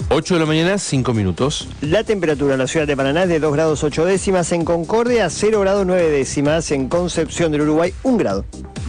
8 de la mañana, 5 minutos. La temperatura en la ciudad de Paraná es de 2 grados 8 décimas, en Concordia 0 grados 9 décimas, en Concepción del Uruguay 1 grado.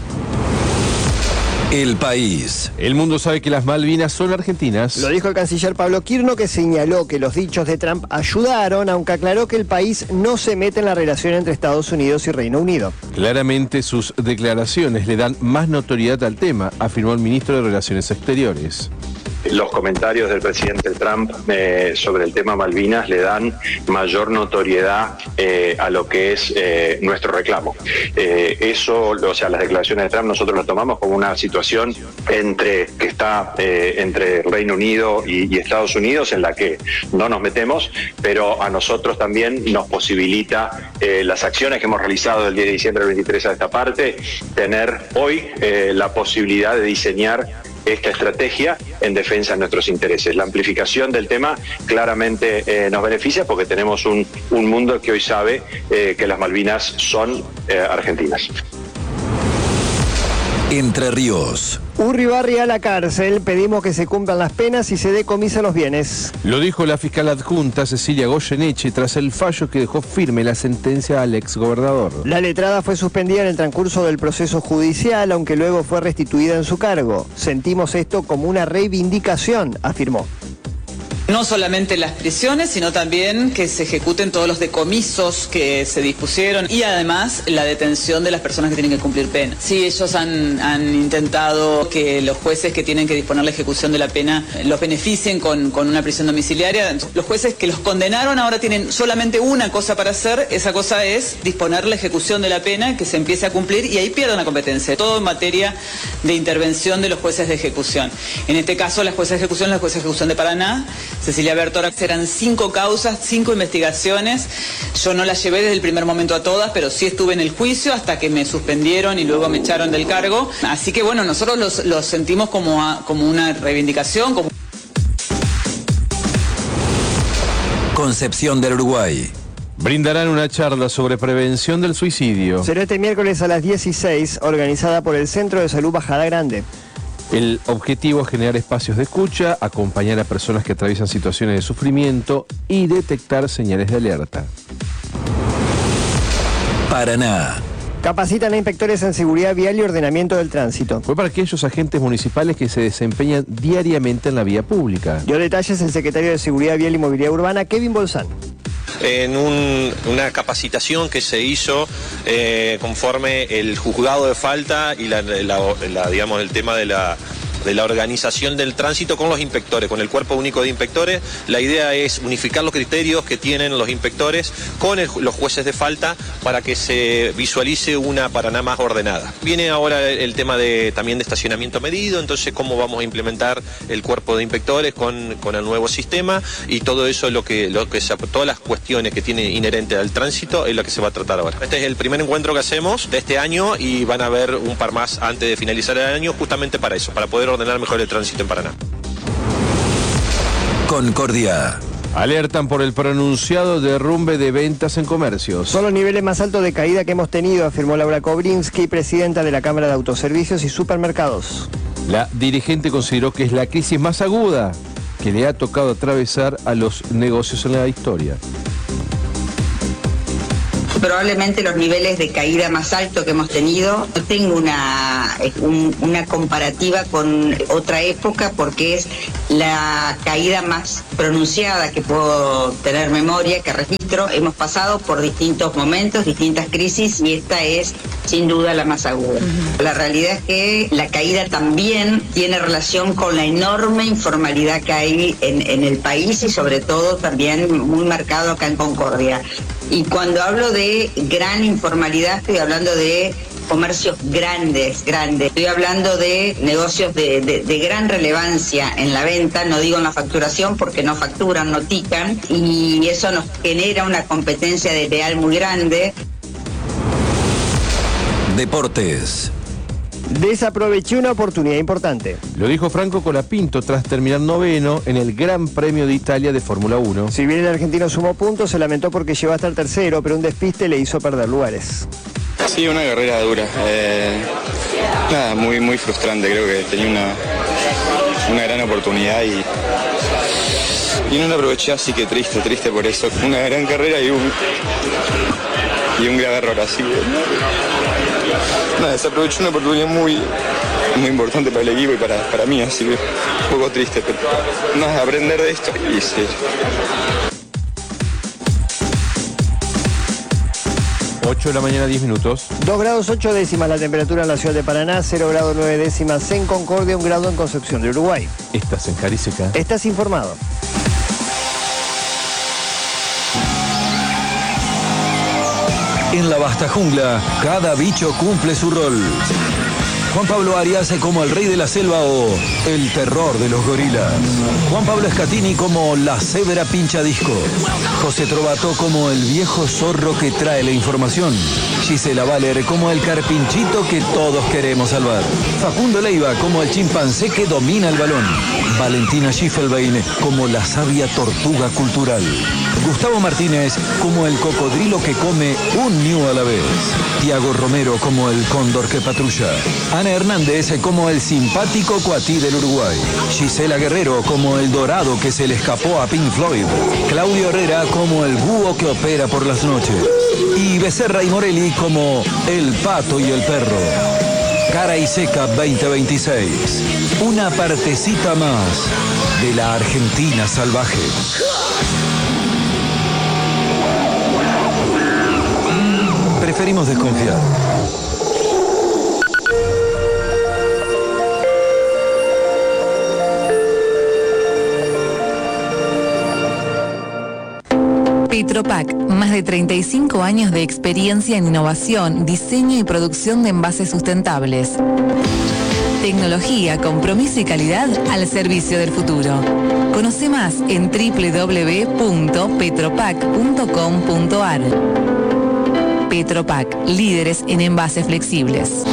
El país. El mundo sabe que las Malvinas son argentinas. Lo dijo el canciller Pablo Quirno, que señaló que los dichos de Trump ayudaron, aunque aclaró que el país no se mete en la relación entre Estados Unidos y Reino Unido. Claramente sus declaraciones le dan más notoriedad al tema, afirmó el ministro de Relaciones Exteriores. Los comentarios del presidente Trump sobre el tema Malvinas le dan mayor notoriedad a lo que es nuestro reclamo. Eso, o sea, las declaraciones de Trump nosotros las tomamos como una situación que está entre Reino Unido y Estados Unidos, en la que no nos metemos, pero a nosotros también nos posibilita las acciones que hemos realizado del 10 de diciembre del 23 a esta parte, tener hoy la posibilidad de diseñar esta estrategia en defensa de nuestros intereses. La amplificación del tema claramente nos beneficia porque tenemos un mundo que hoy sabe que las Malvinas son argentinas. Entre Ríos. Urribarri a la cárcel, pedimos que se cumplan las penas y se decomisen los bienes. Lo dijo la fiscal adjunta Cecilia Goyeneche tras el fallo que dejó firme la sentencia al exgobernador. La letrada fue suspendida en el transcurso del proceso judicial, aunque luego fue restituida en su cargo. Sentimos esto como una reivindicación, afirmó. No solamente las prisiones, sino también que se ejecuten todos los decomisos que se dispusieron y además la detención de las personas que tienen que cumplir pena. Sí, ellos han intentado que los jueces que tienen que disponer la ejecución de la pena los beneficien con una prisión domiciliaria. Los jueces que los condenaron ahora tienen solamente una cosa para hacer, esa cosa es disponer la ejecución de la pena, que se empiece a cumplir y ahí pierden la competencia. Todo en materia de intervención de los jueces de ejecución. En este caso, la jueza de ejecución de Paraná, Cecilia Bertora, eran 5 causas, 5 investigaciones. Yo no las llevé desde el primer momento a todas, pero sí estuve en el juicio hasta que me suspendieron y luego me echaron del cargo. Así que bueno, nosotros los sentimos como una reivindicación. Concepción del Uruguay. Brindarán una charla sobre prevención del suicidio. Será este miércoles a las 16, organizada por el Centro de Salud Bajada Grande. El objetivo es generar espacios de escucha, acompañar a personas que atraviesan situaciones de sufrimiento y detectar señales de alerta. Paraná. Capacitan a inspectores en seguridad vial y ordenamiento del tránsito. Fue para aquellos agentes municipales que se desempeñan diariamente en la vía pública. Dio detalles el secretario de Seguridad Vial y Movilidad Urbana, Kevin Bolzán. En una capacitación que se hizo conforme el juzgado de falta y digamos, el tema de la organización del tránsito con los inspectores, con el cuerpo único de inspectores. La idea es unificar los criterios que tienen los inspectores con los jueces de falta para que se visualice una Paraná más ordenada. Viene ahora el tema también de estacionamiento medido, entonces cómo vamos a implementar el cuerpo de inspectores con el nuevo sistema, y todo eso todas las cuestiones que tiene inherente al tránsito es lo que se va a tratar ahora. Este es el primer encuentro que hacemos de este año y van a haber un par más antes de finalizar el año, justamente para eso, para poder ordenar mejor el tránsito en Paraná. Concordia. Alertan por el pronunciado derrumbe de ventas en comercios. Son los niveles más altos de caída que hemos tenido, afirmó Laura Kobrinski, presidenta de la Cámara de Autoservicios y Supermercados. La dirigente consideró que es la crisis más aguda que le ha tocado atravesar a los negocios en la historia. Probablemente los niveles de caída más altos que hemos tenido. No tengo una comparativa con otra época porque es la caída más pronunciada que puedo tener memoria, que registro. Hemos pasado por distintos momentos, distintas crisis, y esta es sin duda la más aguda. La realidad es que la caída también tiene relación con la enorme informalidad que hay en el país y sobre todo también muy marcado acá en Concordia. Y cuando hablo de gran informalidad, estoy hablando de comercios grandes. Estoy hablando de negocios de gran relevancia en la venta, no digo en la facturación porque no facturan, no tican, y eso nos genera una competencia desleal muy grande. Deportes. Desaproveché una oportunidad importante. Lo dijo Franco Colapinto tras terminar noveno en el Gran Premio de Italia de Fórmula 1. Si bien el argentino sumó puntos, se lamentó porque llegó hasta el tercero, pero un despiste le hizo perder lugares. Sí, una carrera dura. Nada, muy frustrante. Creo que tenía una gran oportunidad y no la aproveché, así que triste por eso. Una gran carrera y un grave error, así que nada, desaproveché una oportunidad muy importante para el equipo y para mí, así que un poco triste, pero nada, aprender de esto y sí. 8 de la mañana, 10 minutos. 2 grados 8 décimas la temperatura en la ciudad de Paraná, 0 grados 9 décimas en Concordia, 1 grado en Concepción de Uruguay. Estás en Cariseca. Estás informado. En la vasta jungla, cada bicho cumple su rol. Juan Pablo Arias como el rey de la selva o el terror de los gorilas. Juan Pablo Escatini como la cebra pinchadisco. José Trovato como el viejo zorro que trae la información. Gisela Valer como el carpinchito que todos queremos salvar. Facundo Leiva como el chimpancé que domina el balón. Valentina Schiffelbein como la sabia tortuga cultural. Gustavo Martínez como el cocodrilo que come un ñu a la vez. Tiago Romero como el cóndor que patrulla. Ana Hernández como el simpático cuatí del Uruguay. Gisela Guerrero como el dorado que se le escapó a Pink Floyd. Claudio Herrera como el búho que opera por las noches. Y Becerra y Morelli como el pato y el perro. Cara y Seca 2026. Una partecita más de la Argentina salvaje. Preferimos desconfiar. Petropac, más de 35 años de experiencia en innovación, diseño y producción de envases sustentables. Tecnología, compromiso y calidad al servicio del futuro. Conoce más en www.petropac.com.ar. Petropac, líderes en envases flexibles.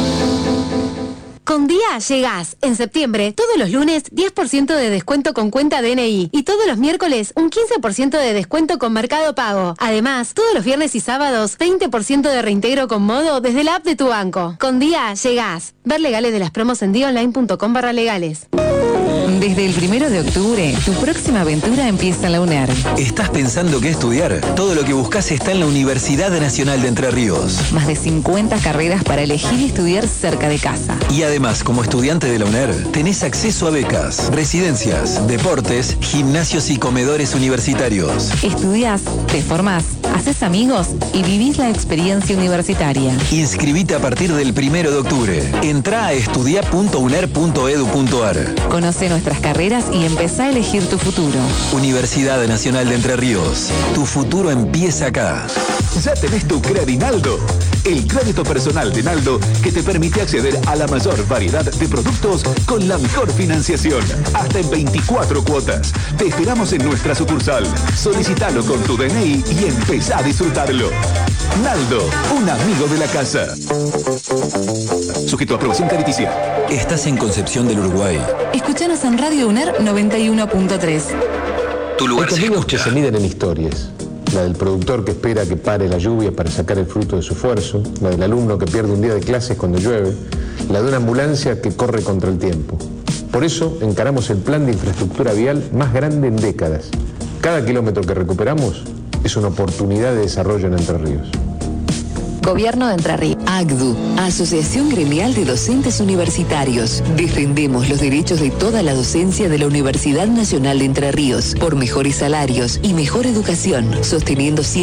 Con Día llegás. En septiembre, todos los lunes, 10% de descuento con cuenta DNI. Y todos los miércoles, un 15% de descuento con Mercado Pago. Además, todos los viernes y sábados, 20% de reintegro con Modo desde la app de tu banco. Con Día llegás. Ver legales de las promos en diaonline.com/legales. Desde el 1 de octubre, tu próxima aventura empieza en la UNER. ¿Estás pensando qué estudiar? Todo lo que buscas está en la Universidad Nacional de Entre Ríos. Más de 50 carreras para elegir y estudiar cerca de casa. Y además, como estudiante de la UNER, tenés acceso a becas, residencias, deportes, gimnasios y comedores universitarios. Estudiás, te formás, haces amigos y vivís la experiencia universitaria. Inscribite a partir del 1 de octubre. Entrá a estudia.uner.edu.ar. Conoce nuestras carreras y empezá a elegir tu futuro. Universidad Nacional de Entre Ríos. Tu futuro empieza acá. Ya tenés tu Credinaldo, el crédito personal de Naldo que te permite acceder a la mayor variedad de productos con la mejor financiación, hasta en 24 cuotas. Te esperamos en nuestra sucursal. Solicitalo con tu DNI y empezá a disfrutarlo. Naldo, un amigo de la casa. Sujeto a aprobación crediticia. Estás en Concepción del Uruguay. Escuchanos en Radio UNER 91.3. Tu lugar se escucha. Que se miden en historias. La del productor que espera que pare la lluvia para sacar el fruto de su esfuerzo, la del alumno que pierde un día de clases cuando llueve, la de una ambulancia que corre contra el tiempo. Por eso encaramos el plan de infraestructura vial más grande en décadas. Cada kilómetro que recuperamos es una oportunidad de desarrollo en Entre Ríos. Gobierno de Entre Ríos. AGDU, Asociación Gremial de Docentes Universitarios. Defendemos los derechos de toda la docencia de la Universidad Nacional de Entre Ríos por mejores salarios y mejor educación, sosteniendo siempre